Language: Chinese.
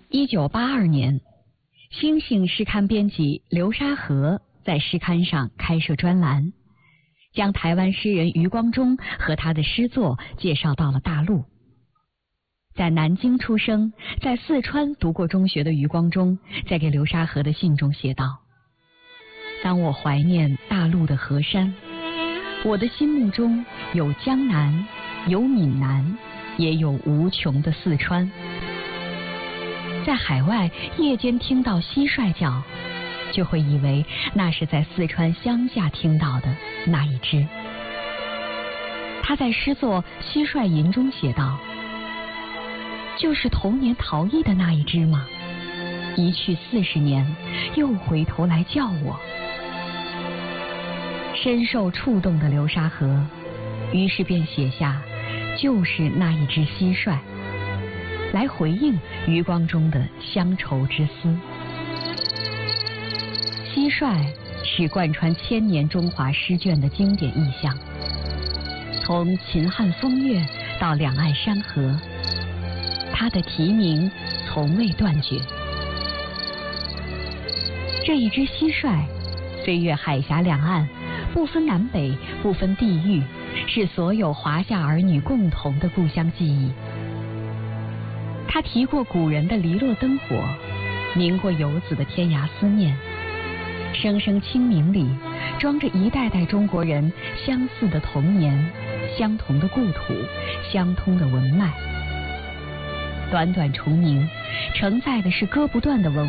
1982年，星星诗刊编辑刘沙河在诗刊上开设专栏，将台湾诗人余光中和他的诗作介绍到了大陆。在南京出生，在四川读过中学的余光中，在给刘沙河的信中写道：当我怀念大陆的河山，我的心目中有江南，有闽南，也有无穷的四川。在海外夜间听到蟋蟀叫，就会以为那是在四川乡下听到的那一只。他在诗作《蟋蟀吟》中写道：就是童年逃逸的那一只吗？一去40年，又回头来叫我。深受触动的刘沙河，于是便写下就是那一只蟋蟀，来回应余光中的乡愁之思。蟋蟀是贯穿千年中华诗卷的经典意象，从秦汉风月到两岸山河，它的题名从未断绝。这一只蟋蟀飞越海峡两岸，不分南北，不分地域，是所有华夏儿女共同的故乡记忆。他提过古人的篱落灯火，鸣过游子的天涯思念，声声清明里装着一代代中国人相似的童年，相同的故土，相通的文脉。短短重名，承载的是割不断的文